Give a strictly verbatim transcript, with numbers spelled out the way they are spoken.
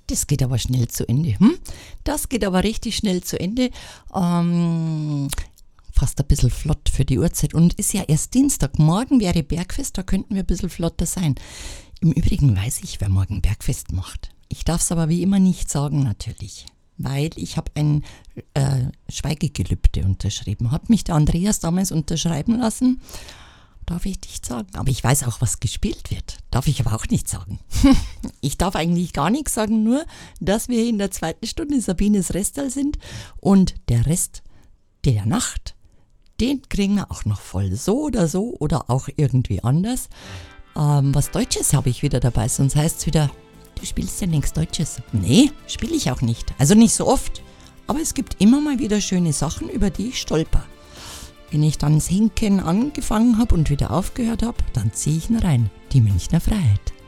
Das geht aber schnell zu Ende. Hm? Das geht aber richtig schnell zu Ende. Ähm, fast ein bisschen flott für die Uhrzeit. Und ist ja erst Dienstag. Morgen wäre Bergfest, da könnten wir ein bisschen flotter sein. Im Übrigen weiß ich, wer morgen Bergfest macht. Ich darf es aber wie immer nicht sagen natürlich. Weil ich habe ein äh, Schweigegelübde unterschrieben. Hat mich der Andreas damals unterschreiben lassen. Darf ich nicht sagen. Aber ich weiß auch, was gespielt wird. Darf ich aber auch nicht sagen. Ich darf eigentlich gar nichts sagen, nur, dass wir in der zweiten Stunde Sabines Restal sind und der Rest der Nacht, den kriegen wir auch noch voll. So oder so oder auch irgendwie anders. Ähm, was Deutsches habe ich wieder dabei, sonst heißt es wieder, du spielst ja nichts Deutsches. Nee, spiele ich auch nicht. Also nicht so oft. Aber es gibt immer mal wieder schöne Sachen, über die ich stolper. Wenn ich dann das Hinken angefangen habe und wieder aufgehört habe, dann ziehe ich ihn rein. Die Münchner Freiheit.